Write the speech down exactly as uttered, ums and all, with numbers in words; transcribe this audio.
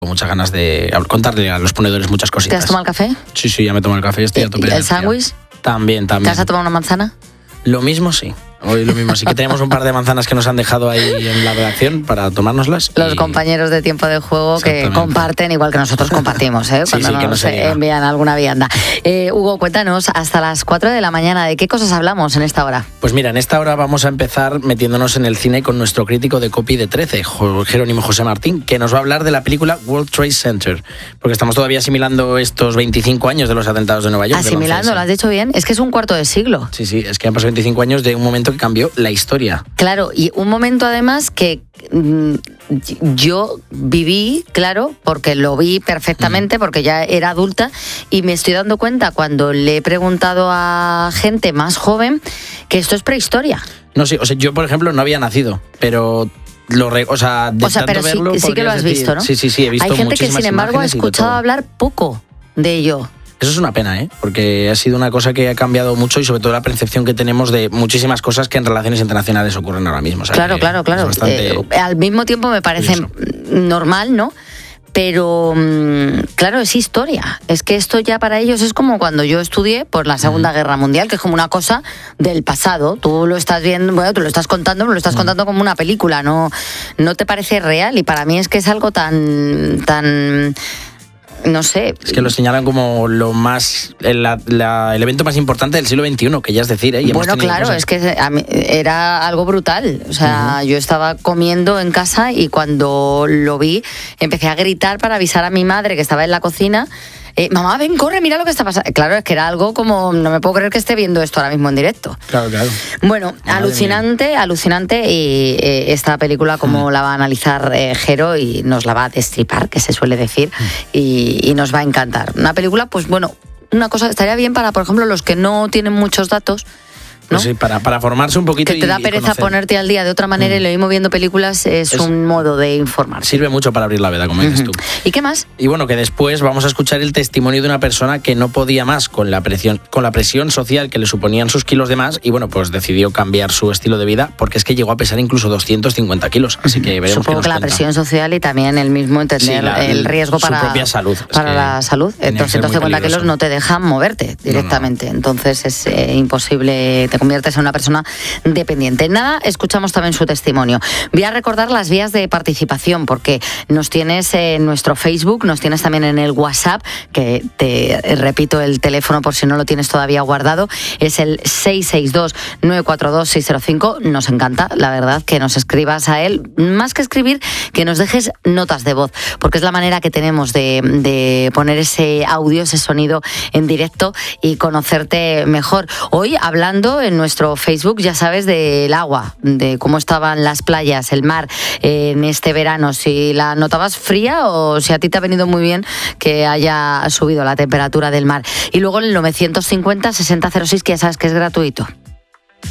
con muchas ganas de contarle a los ponedores muchas cositas. ¿Te has tomado el café? Sí, sí, ya me tomo el café, estoy a tope. ¿Y el sándwich? También, también. ¿Te has tomado una manzana? Lo mismo, sí. Hoy lo mismo, así que tenemos un par de manzanas que nos han dejado ahí en la redacción para tomárnoslas. Los y... compañeros de Tiempo de Juego que comparten igual que nosotros compartimos, ¿eh? Cuando sí, sí, que nos no se envían alguna vianda. Eh, Hugo, cuéntanos, hasta las cuatro de la mañana, ¿de qué cosas hablamos en esta hora? Pues mira, en esta hora vamos a empezar metiéndonos en el cine con nuestro crítico de copy de trece, Jerónimo José Martín, que nos va a hablar de la película World Trade Center, porque estamos todavía asimilando estos veinticinco años de los atentados de Nueva York. Asimilando, lo has dicho bien, es que es un cuarto de siglo. Sí, sí, es que han pasado veinticinco años de un momento que cambió la historia. Claro, y un momento además que mm, yo viví, claro, porque lo vi perfectamente, mm. porque ya era adulta, y me estoy dando cuenta cuando le he preguntado a gente más joven que esto es prehistoria. No, sí, o sea, yo por ejemplo no había nacido, pero... Lo re, o sea, de o sea, pero verlo, sí, sí que lo has decir, visto, ¿no? Sí, sí, sí, he visto. Hay gente que, sin embargo, ha escuchado hablar poco de ello. Eso es una pena, ¿eh? Porque ha sido una cosa que ha cambiado mucho y sobre todo la percepción que tenemos de muchísimas cosas que en relaciones internacionales ocurren ahora mismo. O sea, claro, claro, claro. Bastante... Eh, al mismo tiempo me parece curioso. Normal, ¿no? Pero, claro, es historia. Es que esto ya para ellos es como cuando yo estudié por la Segunda uh-huh. Guerra Mundial, que es como una cosa del pasado. Tú lo estás viendo, bueno, tú lo estás contando, lo estás uh-huh. contando como una película, no, no te parece real. Y para mí es que es algo tan... tan no sé. Es que lo señalan como lo más el, la, el evento más importante del siglo veintiuno, que ya es decir, ¿eh? Y bueno, claro, cosas... es que a mí era algo brutal. O sea, uh-huh. yo estaba comiendo en casa y cuando lo vi empecé a gritar para avisar a mi madre que estaba en la cocina. Eh, mamá, ven, corre, mira lo que está pasando. Claro, es que era algo como, no me puedo creer que esté viendo esto ahora mismo en directo. Claro, claro. Bueno, Madre alucinante, mía. alucinante y eh, esta película como mm. la va a analizar eh, Jero y nos la va a destripar, que se suele decir, mm. y, y nos va a encantar. Una película, pues bueno, una cosa estaría bien para, por ejemplo, los que no tienen muchos datos, ¿no? Pues sí, para, para formarse un poquito. Que te da y, pereza y conocer. ponerte al día de otra manera mm. y lo mismo viendo películas es, es un modo de informarse. Sirve mucho para abrir la veda, como dices uh-huh. tú. ¿Y qué más? Y bueno, que después vamos a escuchar el testimonio de una persona que no podía más con la presión, con la presión social que le suponían sus kilos de más y bueno, pues decidió cambiar su estilo de vida porque es que llegó a pesar incluso doscientos cincuenta kilos. Así que veremos. Supongo qué nos que la cuenta. presión social y también el mismo entender sí, la, el riesgo para, su propia salud. para la salud. doscientos cincuenta kilos no te dejan moverte directamente. No, no. Entonces es eh, imposible, te conviertes en una persona dependiente. Nada, escuchamos también su testimonio. Voy a recordar las vías de participación porque nos tienes en nuestro Facebook, nos tienes también en el WhatsApp, que te repito el teléfono por si no lo tienes todavía guardado, es el seis seis dos, nueve cuatro dos, seis cero cinco. Nos encanta, la verdad, que nos escribas a él, más que escribir, que nos dejes notas de voz, porque es la manera que tenemos de, de poner ese audio, ese sonido en directo y conocerte mejor. Hoy, hablando en nuestro Facebook, ya sabes, del agua, de cómo estaban las playas, el mar eh, en este verano, si la notabas fría o si a ti te ha venido muy bien que haya subido la temperatura del mar. Y luego el novecientos cincuenta, sesenta cero seis, que ya sabes que es gratuito.